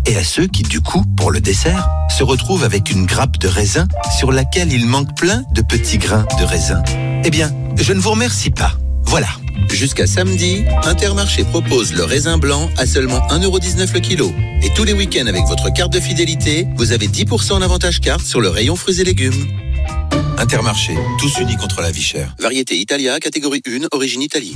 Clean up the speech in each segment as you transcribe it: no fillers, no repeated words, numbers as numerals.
et à ceux qui, du coup, pour le dessert, se retrouvent avec une grappe de raisin sur laquelle il manque plein de petits grains de raisin. Eh bien, je ne vous remercie pas. Voilà. Jusqu'à samedi, Intermarché propose le raisin blanc à seulement 1,19€ le kilo. Et tous les week-ends avec votre carte de fidélité, vous avez 10% en avantage carte sur le rayon fruits et légumes. Intermarché, tous unis contre la vie chère. Variété Italia, catégorie 1, origine Italie.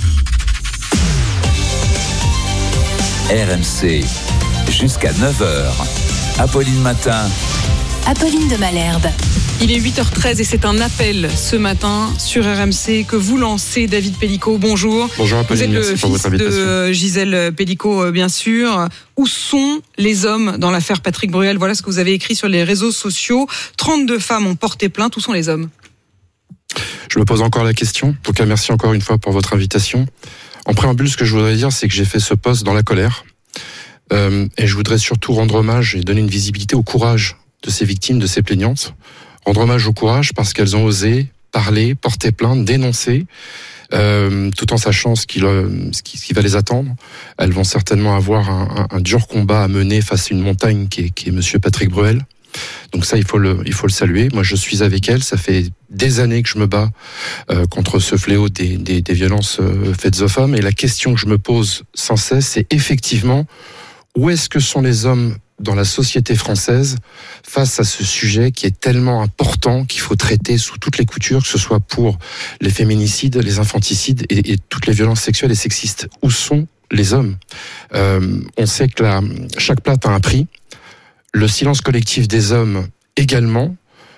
RMC, jusqu'à 9h. Apolline Matin. Apolline de Malherbe. Il est 8h13 et c'est un appel ce matin sur RMC que vous lancez, David Pellico. Bonjour. Bonjour Apolline, vous êtes le fils de Gisèle Pellico, bien sûr. Où sont les hommes dans l'affaire Patrick Bruel ? Voilà ce que vous avez écrit sur les réseaux sociaux. 32 femmes ont porté plainte. Où sont les hommes ? Je me pose encore la question. En tout cas, merci encore une fois pour votre invitation. En préambule, ce que je voudrais dire, c'est que j'ai fait ce post dans la colère. Et je voudrais surtout rendre hommage et donner une visibilité au courage de ces victimes, de ces plaignantes. Rendre hommage au courage parce qu'elles ont osé parler, porter plainte, dénoncer, tout en sachant ce qui va les attendre. Elles vont certainement avoir un dur combat à mener face à une montagne qui est Monsieur Patrick Bruel. Donc ça, il faut le saluer. Moi, je suis avec elle. Ça fait des années que je me bats contre ce fléau des violences faites aux femmes. Et la question que je me pose sans cesse, c'est effectivement où est-ce que sont les hommes dans la société française face à ce sujet qui est tellement important qu'il faut traiter sous toutes les coutures, que ce soit pour les féminicides, les infanticides et toutes les violences sexuelles et sexistes. Où sont les hommes ? On sait que chaque plainte a un prix. Le silence collectif des hommes également.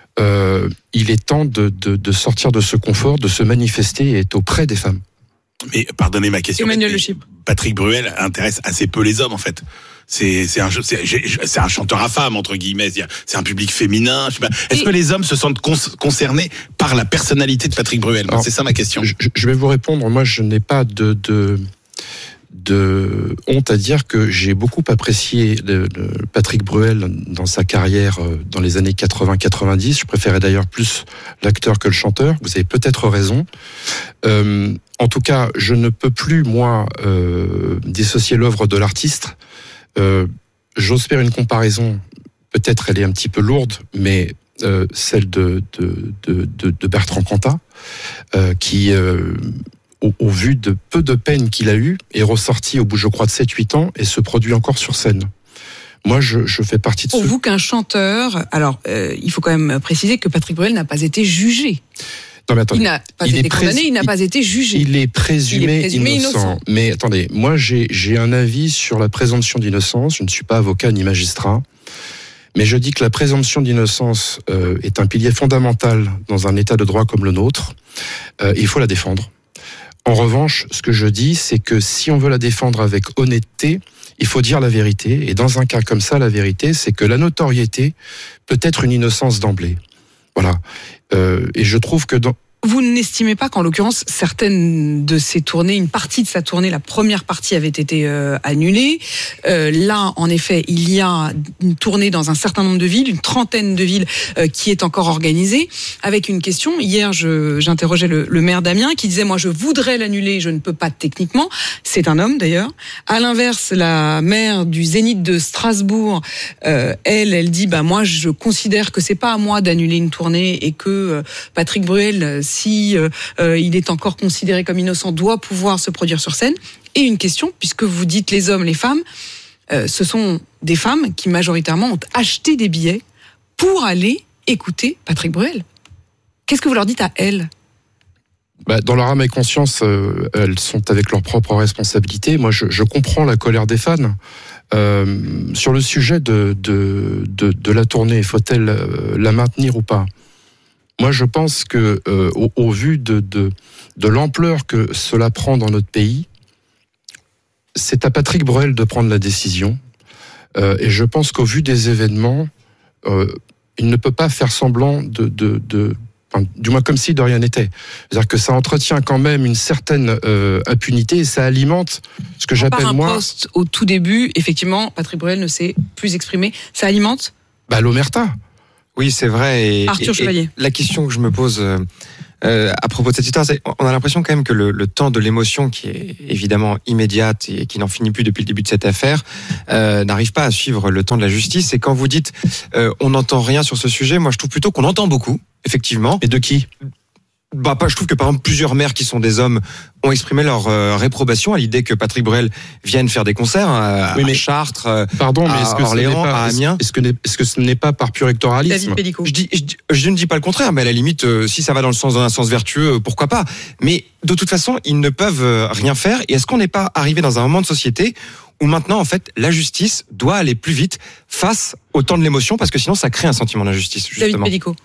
Il est temps de sortir de ce confort, de se manifester et être auprès des femmes. Mais pardonnez ma question. Emmanuel Le Chypre. Patrick Bruel intéresse assez peu les hommes en fait. C'est un chanteur à femmes entre guillemets. C'est un public féminin. Je sais pas. Est-ce que les hommes se sentent concernés par la personnalité de Patrick Bruel ? C'est ça ma question. Je vais vous répondre. Moi, je n'ai pas de honte à dire que j'ai beaucoup apprécié Patrick Bruel dans sa carrière dans les années 80-90. Je préférais d'ailleurs plus l'acteur que le chanteur. Vous avez peut-être raison. En tout cas, je ne peux plus, moi, dissocier l'œuvre de l'artiste. J'ose faire une comparaison, peut-être elle est un petit peu lourde, mais celle de Bertrand Cantat, qui... au vu de peu de peine qu'il a eu, est ressorti au bout, je crois, de 7-8 ans et se produit encore sur scène. Moi, je fais partie de ceux... Pour vous qu'un chanteur... Alors, il faut quand même préciser que Patrick Bruel n'a pas été jugé. Non, mais attendez, il n'a pas été condamné, il n'a pas été jugé. Il est présumé innocent. Mais attendez, moi, j'ai un avis sur la présomption d'innocence. Je ne suis pas avocat ni magistrat. Mais je dis que la présomption d'innocence est un pilier fondamental dans un état de droit comme le nôtre. Il faut la défendre. En revanche, ce que je dis, c'est que si on veut la défendre avec honnêteté, il faut dire la vérité. Et dans un cas comme ça, la vérité, c'est que la notoriété peut être une innocence d'emblée. Voilà. Et je trouve que Vous n'estimez pas qu'en l'occurrence, certaines de ces tournées, une partie de sa tournée, la première partie avait été annulée. Là, en effet, il y a une tournée dans un certain nombre de villes, une trentaine de villes qui est encore organisée, avec une question. Hier, j'interrogeais le maire d'Amiens qui disait « Moi, je voudrais l'annuler, je ne peux pas techniquement. » C'est un homme, d'ailleurs. À l'inverse, la maire du Zénith de Strasbourg, elle dit « Moi, je considère que c'est pas à moi d'annuler une tournée et que Patrick Bruel... si il est encore considéré comme innocent, doit pouvoir se produire sur scène. » Et une question, puisque vous dites les hommes, les femmes, ce sont des femmes qui majoritairement ont acheté des billets pour aller écouter Patrick Bruel. Qu'est-ce que vous leur dites à elles ? Dans leur âme et conscience, elles sont avec leur propre responsabilité. Moi, je comprends la colère des fans. Sur le sujet de la tournée, faut-elle la maintenir ou pas ? Moi, je pense que, au vu de l'ampleur que cela prend dans notre pays, c'est à Patrick Bruel de prendre la décision. Et je pense qu'au vu des événements, il ne peut pas faire semblant du moins comme si de rien n'était. C'est-à-dire que ça entretient quand même une certaine impunité et ça alimente ce que j'appelle moi... Par un post au tout début, effectivement, Patrick Bruel ne s'est plus exprimé. Ça alimente l'omerta. Oui, c'est vrai. Arthur Chevalier. Et la question que je me pose à propos de cette histoire, on a l'impression quand même que le temps de l'émotion, qui est évidemment immédiate et qui n'en finit plus depuis le début de cette affaire, n'arrive pas à suivre le temps de la justice. Et quand vous dites on n'entend rien sur ce sujet, moi je trouve plutôt qu'on entend beaucoup, effectivement. Et de qui ? Je trouve que par exemple plusieurs maires qui sont des hommes ont exprimé leur réprobation à l'idée que Patrick Bruel vienne faire des concerts à Chartres, à Orléans, à Amiens. Est-ce que ce n'est pas par pur électoralisme ? David Pellico. Je ne dis pas le contraire, mais à la limite, si ça va dans un sens vertueux, pourquoi pas. Mais de toute façon, ils ne peuvent rien faire. Et est-ce qu'on n'est pas arrivé dans un moment de société où maintenant, en fait, la justice doit aller plus vite face au temps de l'émotion, parce que sinon, ça crée un sentiment d'injustice, justement. David Pellico.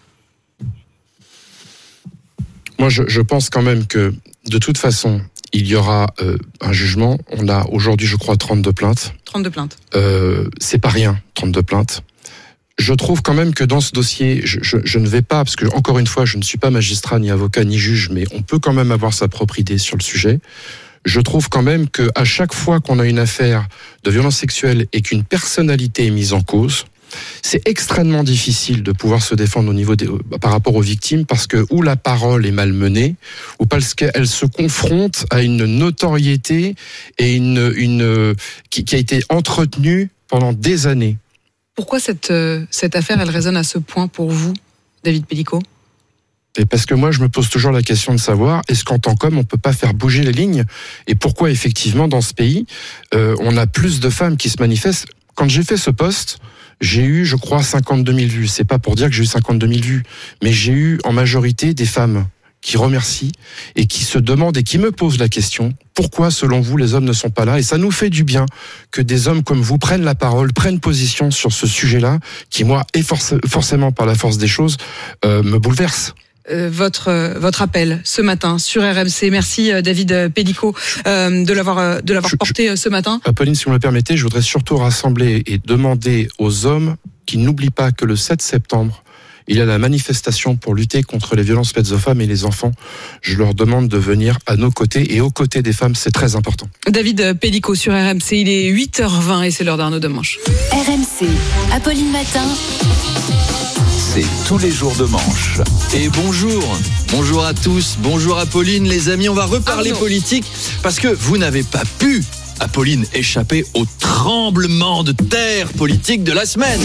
Moi, je pense quand même que, de toute façon, il y aura un jugement. On a aujourd'hui, je crois, 32 plaintes. 32 plaintes. C'est pas rien, 32 plaintes. Je trouve quand même que dans ce dossier, je ne vais pas, parce que, encore une fois, je ne suis pas magistrat, ni avocat, ni juge, mais on peut quand même avoir sa propre idée sur le sujet. Je trouve quand même qu'à chaque fois qu'on a une affaire de violence sexuelle et qu'une personnalité est mise en cause, c'est extrêmement difficile de pouvoir se défendre au niveau par rapport aux victimes, parce que ou la parole est malmenée, ou parce qu'elle se confronte à une notoriété et qui a été entretenue pendant des années. Pourquoi cette affaire, elle résonne à ce point pour vous, David Pellico ? Et parce que moi, je me pose toujours la question de savoir, est-ce qu'en tant qu'homme, on peut pas faire bouger les lignes ? Et pourquoi, effectivement, dans ce pays, on a plus de femmes qui se manifestent ? Quand j'ai fait ce post, j'ai eu, je crois, 52 000 vues. C'est pas pour dire que j'ai eu 52 000 vues, mais j'ai eu en majorité des femmes qui remercient et qui se demandent et qui me posent la question, pourquoi, selon vous, les hommes ne sont pas là ? Et ça nous fait du bien que des hommes comme vous prennent la parole, prennent position sur ce sujet-là, qui, moi, et forcément, par la force des choses, me bouleverse. Votre appel ce matin sur RMC. Merci David Pellico de l'avoir porté ce matin. Apolline, si vous me le permettez, je voudrais surtout rassembler et demander aux hommes qui n'oublient pas que le 7 septembre, il y a la manifestation pour lutter contre les violences faites aux femmes et les enfants. Je leur demande de venir à nos côtés et aux côtés des femmes, c'est très important. David Pellico sur RMC, il est 8h20 et c'est l'heure d'Arnaud Demanche. RMC, Apolline Matin. C'est tous les jours de manche. Et bonjour à tous, bonjour Apolline, les amis, on va reparler politique parce que vous n'avez pas pu, Apolline, échapper au tremblement de terre politique de la semaine.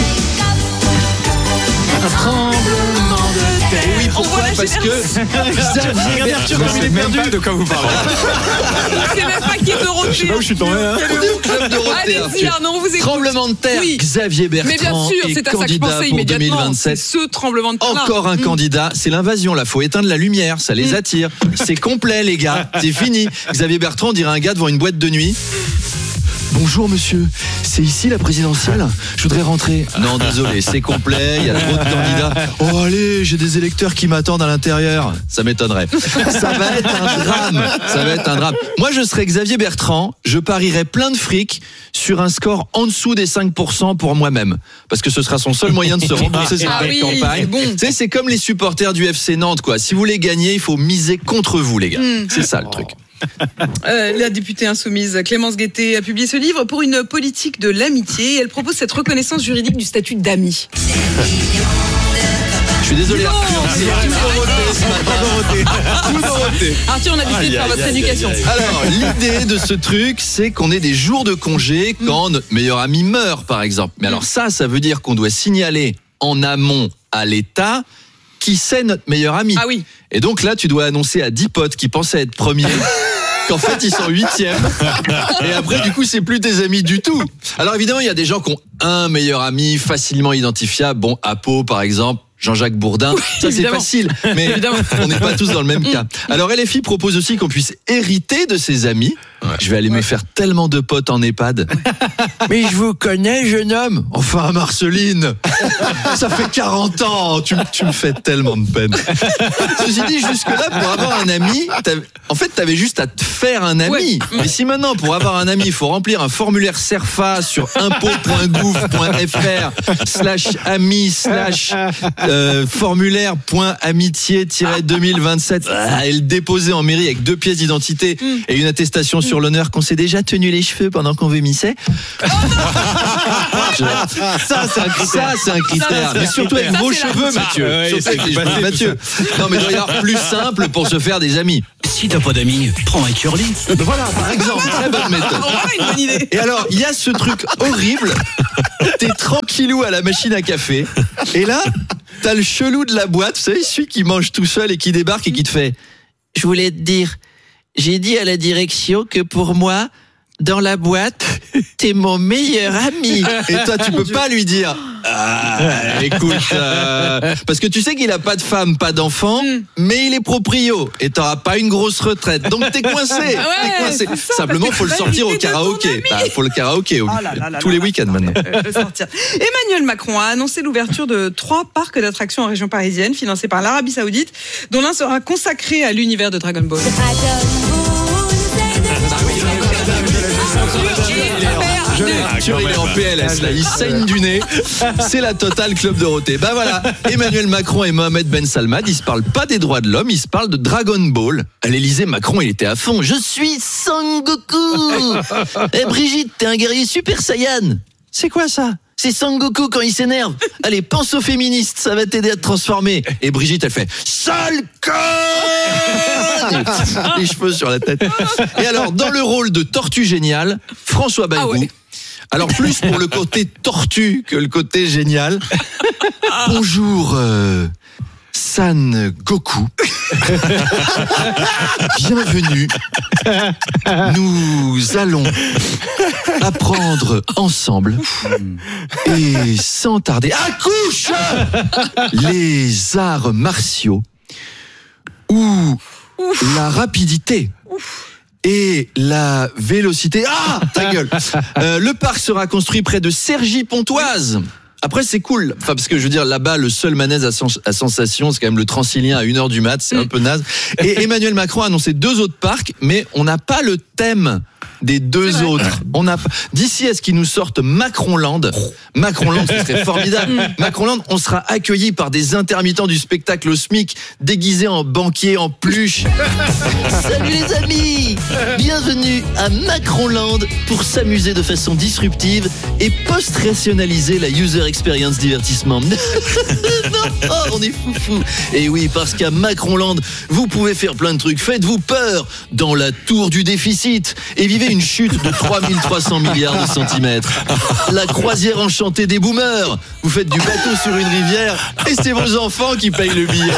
Un tremblement de terre. Oui, pourquoi ? Parce que Xavier Bertrand, je sais même pas de quoi vous parlez. Je sais même pas qui est Dorothée. Je sais pas où je suis tombé. on est au club Dorothée. Allez-y Arnaud, on vous écoute. Tremblement de terre, Oui. Xavier Mais bien Bertrand sûr, est c'est à ça que je candidat pensais pour immédiatement. 2027. C'est ce tremblement de terre. Encore un candidat, c'est l'invasion là, faut éteindre la lumière, ça les attire. C'est complet les gars, c'est fini. Xavier Bertrand dirait un gars devant une boîte de nuit. Bonjour monsieur, c'est ici la présidentielle ? Je voudrais rentrer. Non désolé, c'est complet, il y a trop de candidats. Oh allez, j'ai des électeurs qui m'attendent à l'intérieur. Ça m'étonnerait. Ça va être un drame. Moi je serais Xavier Bertrand, je parierais plein de fric sur un score en dessous des 5% pour moi-même. Parce que ce sera son seul moyen de se rembourser sur la campagne. Bon. Tu sais, c'est comme les supporters du FC Nantes quoi. Si vous voulez gagner, il faut miser contre vous les gars. C'est ça le truc. La députée insoumise Clémence Guettet a publié ce livre pour une politique de l'amitié. Elle propose cette reconnaissance juridique du statut d'ami. Je suis désolé Arthur, c'est tout Dorothée. Arthur, on a décidé de faire votre éducation. Alors, l'idée de ce truc, c'est qu'on ait des jours de congé quand notre meilleur ami meurt, par exemple. Mais alors ça veut dire qu'on doit signaler en amont à l'État qui c'est notre meilleur ami. Ah oui. Et donc là, tu dois annoncer à 10 potes qui pensaient être premiers qu'en fait, ils sont 8e. Et après, du coup, c'est plus tes amis du tout. Alors évidemment, il y a des gens qui ont un meilleur ami facilement identifiable. Bon, Apo, par exemple. Jean-Jacques Bourdin, ça c'est facile, mais on n'est pas tous dans le même cas. Alors LFI propose aussi qu'on puisse hériter de ses amis. Je vais aller me faire tellement de potes en EHPAD. Mais je vous connais, jeune homme. Enfin, Marceline, ça fait 40 ans, tu me fais tellement de peine. Ceci dit, jusque-là, pour avoir un ami, t'avais juste à te faire un ami. Mais si maintenant, pour avoir un ami, il faut remplir un formulaire CERFA sur impôt.gouv.fr/ami/ formulaire.amitié-2027 et le déposer en mairie avec 2 pièces d'identité et une attestation sur sur l'honneur qu'on s'est déjà tenu les cheveux pendant qu'on vomissait. Ça, c'est un critère. Mais surtout avec vos cheveux, Mathieu. Surtout avec les cheveux de Mathieu. Non, mais il doit y avoir plus simple pour se faire des amis. Si t'as pas d'amis, prends un curly. Voilà, par exemple, très bonne méthode. Une bonne idée. Et alors, il y a ce truc horrible. T'es tranquillou à la machine à café. Et là, t'as le chelou de la boîte, vous savez, celui qui mange tout seul et qui débarque et qui te fait « Je voulais te dire, j'ai dit à la direction que pour moi, dans la boîte, t'es mon meilleur ami. » Et toi, tu peux pas lui dire « écoute, parce que tu sais qu'il a pas de femme, pas d'enfant, mais il est proprio et t'auras pas une grosse retraite. Donc t'es coincé. T'es coincé. Ça, Simplement, faut le sortir au karaoké. Faut le karaoké tous les week-ends maintenant. Emmanuel Macron a annoncé l'ouverture de 3 parcs d'attractions en région parisienne, financés par l'Arabie Saoudite, dont l'un sera consacré à l'univers de Dragon Ball. Il est en PLS là, il saigne du nez. C'est la totale Club Dorothée. Bah voilà, Emmanuel Macron et Mohamed Ben Salman, ils se parlent pas des droits de l'homme, ils se parlent de Dragon Ball. À l'Elysée, Macron, il était à fond. Je suis Son Goku. Eh Brigitte, t'es un guerrier Super Saiyan. C'est quoi ça? C'est Son Goku quand il s'énerve. Allez, pense aux féministes, ça va t'aider à te transformer. Et Brigitte, elle fait sale conne. Les cheveux sur la tête. Et alors, dans le rôle de Tortue Géniale, François Bayrou. Alors, plus pour le côté tortue que le côté génial. Bonjour, San Goku. Bienvenue. Nous allons apprendre ensemble et sans tarder, accouche les arts martiaux ou la rapidité et la vélocité. Ah, ta gueule. Le parc sera construit près de Cergy-Pontoise. Après, c'est cool. Enfin, parce que je veux dire, là-bas, le seul manège à sensation, c'est quand même le Transilien à 1h du mat. C'est un peu naze. Et Emmanuel Macron a annoncé 2 autres parcs, mais on n'a pas le thème des 2 autres. On a d'ici à ce qu'ils nous sortent Macronland. Macronland, ce serait formidable. Macronland, on sera accueillis par des intermittents du spectacle au SMIC, déguisés en banquiers en peluche. Salut les amis, bienvenue à Macronland pour s'amuser de façon disruptive et post-rationaliser la user experience divertissement. Non, on est foufou. Et oui, parce qu'à Macronland, vous pouvez faire plein de trucs. Faites-vous peur dans la tour du déficit et vivez une chute de 3300 milliards de centimètres. La croisière enchantée des boomers. Vous faites du bateau sur une rivière et c'est vos enfants qui payent le billet.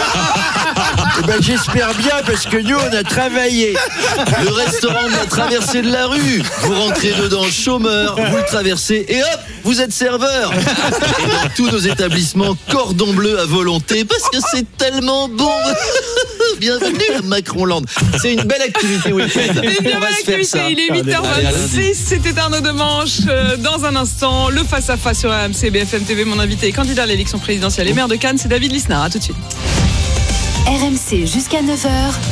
Eh ben, j'espère bien parce que nous on a travaillé. Le restaurant de la traversée de la rue. Vous rentrez dedans chômeur, vous le traversez et hop, vous êtes serveur. Et dans tous nos établissements, cordon bleu à volonté parce que c'est tellement bon. Bienvenue à Macronland. C'est une belle activité week-end. On va se faire ça. Il est 8h26, c'était Arnaud Demanche. Dans un instant, le face-à-face sur AMC BFM TV. Mon invité est candidat à l'élection présidentielle et maire de Cannes, c'est David Lisnard. À tout de suite. RMC jusqu'à 9h.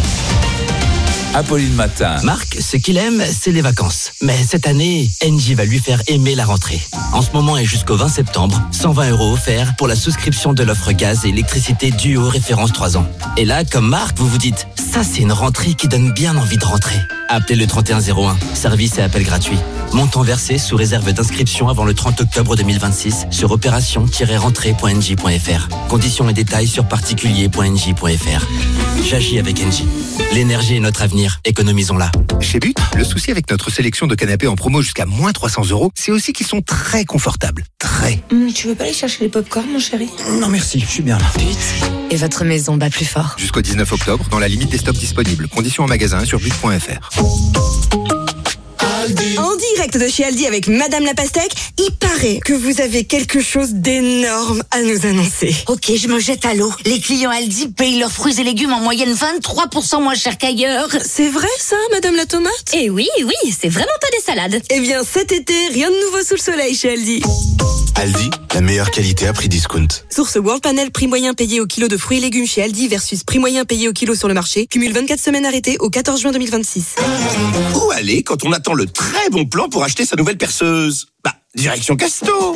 Apolline Matin. Marc, ce qu'il aime, c'est les vacances. Mais cette année, Engie va lui faire aimer la rentrée. En ce moment et jusqu'au 20 septembre, 120 € offerts pour la souscription de l'offre gaz et électricité Duo référence 3 ans. Et là, comme Marc, vous vous dites, ça c'est une rentrée qui donne bien envie de rentrer. Appelez le 3101, service et appel gratuit. Montant versé sous réserve d'inscription avant le 30 octobre 2026 sur opération-rentrée.engie.fr. Conditions et détails sur particulier.engie.fr. J'agis avec Engie. L'énergie est notre avenir, économisons-la. Chez But, le souci avec notre sélection de canapés en promo jusqu'à moins 300 €, c'est aussi qu'ils sont très confortables. Très. Tu veux pas aller chercher les pop-corn, mon chéri? Non merci, je suis bien là. But et votre maison bat plus fort. Jusqu'au 19 octobre, dans la limite des stocks disponibles. Conditions en magasin sur but.fr. En direct de chez Aldi avec Madame la Pastèque, il paraît que vous avez quelque chose d'énorme à nous annoncer. Ok, je me jette à l'eau. Les clients Aldi payent leurs fruits et légumes en moyenne 23% moins cher qu'ailleurs. C'est vrai ça, Madame la Tomate? Eh oui, c'est vraiment pas des salades. Eh bien, cet été, rien de nouveau sous le soleil chez Aldi. Aldi, la meilleure qualité à prix discount. Source World Panel, prix moyen payé au kilo de fruits et légumes chez Aldi versus prix moyen payé au kilo sur le marché. Cumule 24 semaines arrêtées au 14 juin 2026. Où aller quand on attend le très bon plan pour acheter sa nouvelle perceuse? Direction Casto.